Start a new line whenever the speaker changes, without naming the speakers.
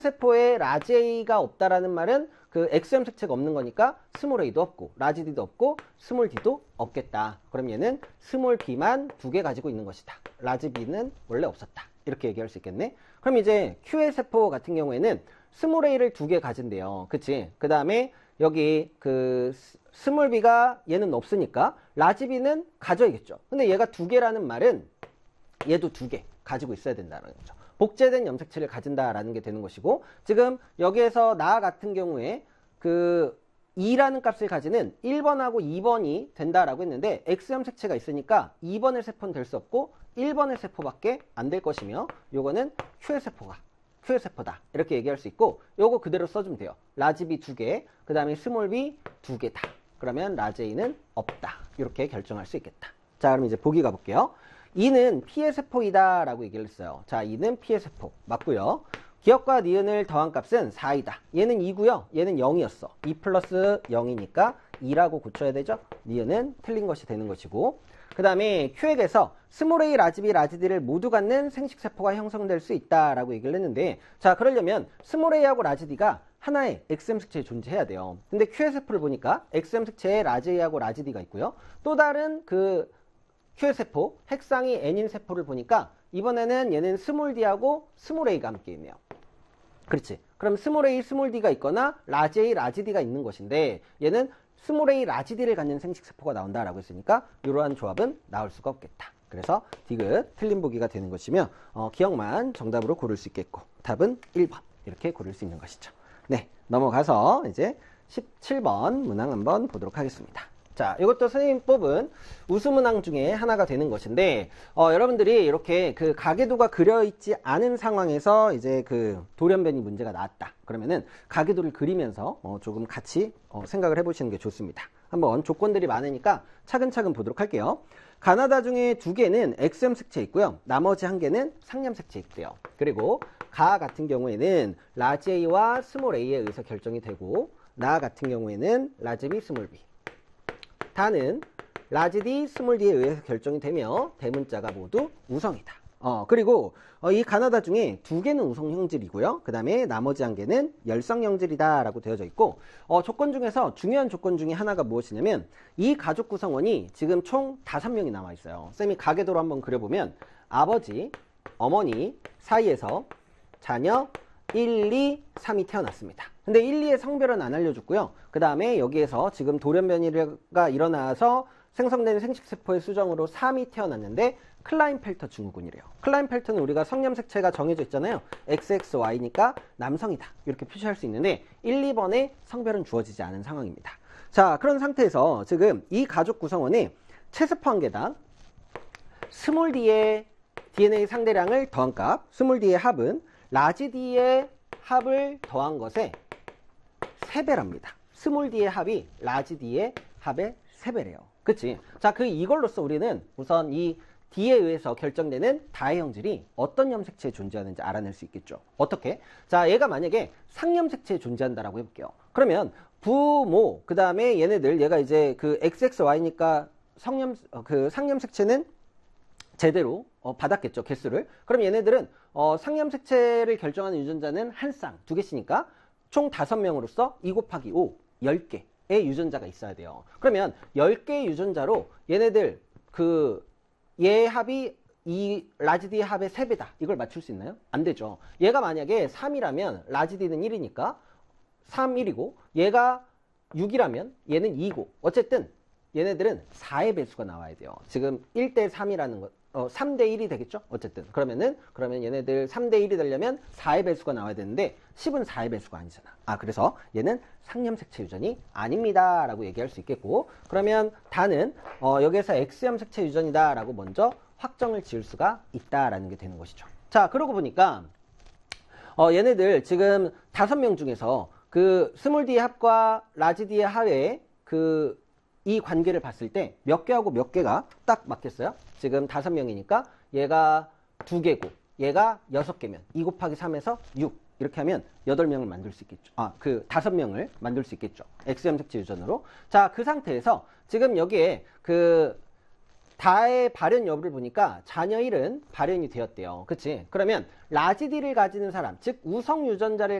세포에 라지 A가 없다라는 말은 그 X염 색채가 없는 거니까 스몰 A도 없고 라지 D도 없고 스몰 D도 없겠다. 그럼 얘는 스몰 B만 2개 가지고 있는 것이다. 라지 B는 원래 없었다. 이렇게 얘기할 수 있겠네. 그럼 이제 Q의 세포 같은 경우에는 스몰 A를 2개 가진대요. 그치? 그 다음에 여기 그 스몰 B가 얘는 없으니까 라지 B는 가져야겠죠. 근데 얘가 2개라는 말은 얘도 2개 가지고 있어야 된다는 거죠. 복제된 염색체를 가진다라는 게 되는 것이고, 지금 여기에서 나 같은 경우에 그 2라는 값을 가지는 1번하고 2번이 된다라고 했는데 X염색체가 있으니까 2번의 세포는 될 수 없고 1번의 세포밖에 안 될 것이며, 요거는 Q의 세포다 이렇게 얘기할 수 있고, 요거 그대로 써주면 돼요. 라지 B 2개, 그 다음에 스몰 B 2개다. 그러면 라지 A는 없다. 이렇게 결정할 수 있겠다. 자, 그럼 이제 보기 가볼게요. 2는 P의 세포이다 라고 얘기를 했어요. 자, 2는 P의 세포 맞고요. 기억과 니은을 더한 값은 4이다. 얘는 2고요. 얘는 0이었어. 2 플러스 0이니까 2라고 고쳐야 되죠. 니은은 틀린 것이 되는 것이고, 그 다음에 Q에게서 스몰 a, 라지 B, 라지 D를 모두 갖는 생식세포가 형성될 수 있다 라고 얘기를 했는데, 자, 그러려면 스몰 a하고 라지 D가 하나의 X염색체에 존재해야 돼요. 근데 Q의 세포를 보니까 X염색체에 라지 A하고 라지 D가 있고요. 또 다른 그 Q의 세포, 핵상이 N인 세포를 보니까 이번에는 얘는 스몰 D하고 스몰 A가 함께 있네요. 그렇지. 그럼 스몰 A, 스몰 D가 있거나 라지 A, 라지 D가 있는 것인데, 얘는 스몰 A, 라지 D를 갖는 생식세포가 나온다라고 했으니까 이러한 조합은 나올 수가 없겠다. 그래서 디귿 틀린 보기가 되는 것이며, 기억만 정답으로 고를 수 있겠고, 답은 1번 이렇게 고를 수 있는 것이죠. 네, 넘어가서 이제 17번 문항 한번 보도록 하겠습니다. 자, 이것도 선생님 뽑은 우수문항 중에 하나가 되는 것인데, 여러분들이 이렇게 그 가계도가 그려있지 않은 상황에서 이제 그 돌연변이 문제가 나왔다. 그러면은 가계도를 그리면서 조금 같이 생각을 해보시는 게 좋습니다. 한번 조건들이 많으니까 차근차근 보도록 할게요. 가나다 중에 2개는 X염색체 있고요. 나머지 1개는 상염색체 있대요. 그리고 가 같은 경우에는 라지 A와 스몰 A에 의해서 결정이 되고, 나 같은 경우에는 라지 B, 스몰 B. 다는 라지 D, 스몰 D에 의해서 결정이 되며 대문자가 모두 우성이다. 그리고 이 가나다 중에 2개는 우성 형질이고요. 그 다음에 나머지 1개는 열성 형질이다 라고 되어져 있고, 조건 중에서 중요한 조건 중에 하나가 무엇이냐면, 이 가족 구성원이 지금 총 5명이 남아 있어요. 쌤이 가계도로 한번 그려보면 아버지, 어머니 사이에서 자녀 1, 2, 3이 태어났습니다. 근데 1, 2의 성별은 안 알려줬고요. 그 다음에 여기에서 지금 돌연변이가 일어나서 생성된 생식세포의 수정으로 3이 태어났는데 클라인펠터 증후군이래요. 클라인펠터는 우리가 성염색체가 정해져 있잖아요. XXY니까 남성이다 이렇게 표시할 수 있는데 1, 2번에 성별은 주어지지 않은 상황입니다. 자, 그런 상태에서 지금 이 가족 구성원의 체세포 한 개당 스몰 D의 DNA 상대량을 더한 값, 스몰 D의 합은 라지 D의 합을 더한 것의 3배랍니다. 스몰 D의 합이 라지 D의 합의 3배래요. 그치? 자, 이걸로써 우리는 우선 이 D에 의해서 결정되는 다의 형질이 어떤 염색체에 존재하는지 알아낼 수 있겠죠. 어떻게? 자, 얘가 만약에 상염색체에 존재한다라고 해볼게요. 그러면 부모, 그 다음에 얘가 이제 그 XXY니까 상염색체는 제대로 받았겠죠, 개수를. 그럼 얘네들은 상염색체를 결정하는 유전자는 한 쌍, 2개씩이니까 총 5명으로서 2 곱하기 5, 10개의 유전자가 있어야 돼요. 그러면 10개의 유전자로 얘네들 얘 합이 이 라지 D의 합의 3배다. 이걸 맞출 수 있나요? 안 되죠. 얘가 만약에 3이라면 라지 D는 1이니까 3, 1이고, 얘가 6이라면 얘는 2고, 어쨌든 얘네들은 4의 배수가 나와야 돼요. 지금 1대 3이라는 것, 3대 1이 되겠죠? 어쨌든. 그러면 얘네들 3대 1이 되려면 4의 배수가 나와야 되는데 10은 4의 배수가 아니잖아. 그래서 얘는 상염색체 유전이 아닙니다. 라고 얘기할 수 있겠고, 그러면 다는 여기에서 X염색체 유전이다. 라고 먼저 확정을 지을 수가 있다라는 게 되는 것이죠. 자, 그러고 보니까 얘네들 지금 5명 중에서 그 스몰 D의 합과 라지 D의 합의 이 관계를 봤을 때 몇 개하고 몇 개가 딱 맞겠어요? 지금 5명이니까 얘가 2개고 얘가 6개면 2 곱하기 3에서 6 이렇게 하면 8명을 만들 수 있겠죠. 5명을 만들 수 있겠죠. X염색체 유전으로. 자, 그 상태에서 지금 여기에 다의 발현 여부를 보니까 자녀 1은 발현이 되었대요. 그치? 그러면 라지 D를 가지는 사람, 즉 우성 유전자를